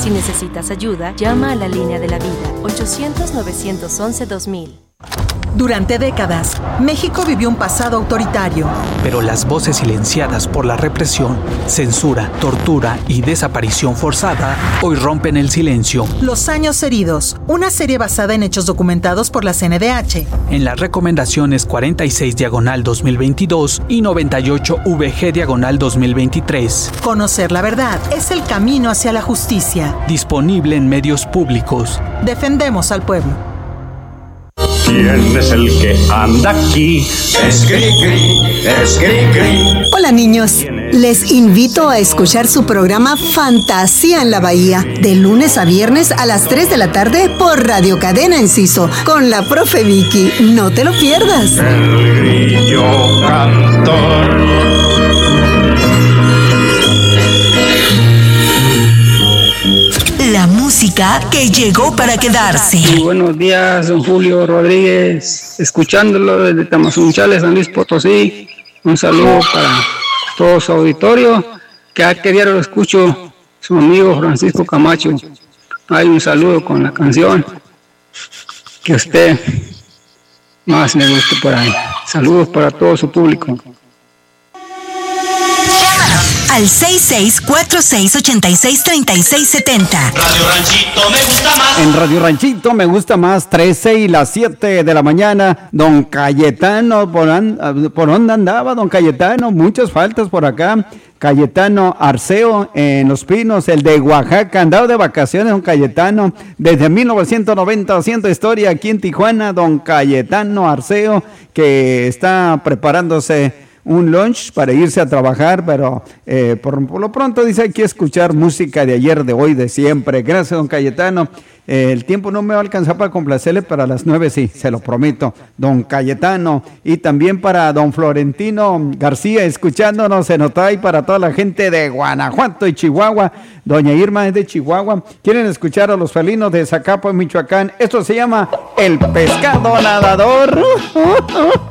Si necesitas ayuda, llama a la línea de la vida, 800-911-2000. Durante décadas, México vivió un pasado autoritario. Pero las voces silenciadas por la represión, censura, tortura y desaparición forzada hoy rompen el silencio. Los años heridos, una serie basada en hechos documentados por la CNDH. En las recomendaciones 46/2022 y 98/VG/2023. Conocer la verdad es el camino hacia la justicia. Disponible en medios públicos. Defendemos al pueblo. ¿Quién es el que anda aquí? Es Cricri, es Cricri. Hola niños, les invito a escuchar su programa Fantasía en la Bahía, de lunes a viernes a las 3 de la tarde por Radio Cadena Enciso, con la profe Vicky. No te lo pierdas. El grillo cantor. La música que llegó para quedarse. Muy buenos días, don Julio Rodríguez, escuchándolo desde Tamazunchale, San Luis Potosí. Un saludo para todo su auditorio, que a que diario lo escucho, su amigo Francisco Camacho. Hay un saludo con la canción que usted más me guste por ahí. Saludos para todo su público. Al 6646863670. Radio Ranchito me gusta más. En Radio Ranchito me gusta más, 13 y las 7 de la mañana. Don Cayetano, ¿por dónde andaba don Cayetano? Muchas faltas por acá. Cayetano Arceo en Los Pinos, el de Oaxaca, andado de vacaciones don Cayetano, desde 1990 haciendo historia aquí en Tijuana, don Cayetano Arceo, que está preparándose un lunch para irse a trabajar, pero por lo pronto dice hay que escuchar música de ayer, de hoy, de siempre. Gracias, don Cayetano. El tiempo no me va a alcanzar para complacerle, pero a las 9 sí, se lo prometo, don Cayetano. Y también para don Florentino García, escuchándonos en Otay, para toda la gente de Guanajuato y Chihuahua. Doña Irma es de Chihuahua. ¿Quieren escuchar a los felinos de Zacapo, en Michoacán? Esto se llama El Pescado Nadador.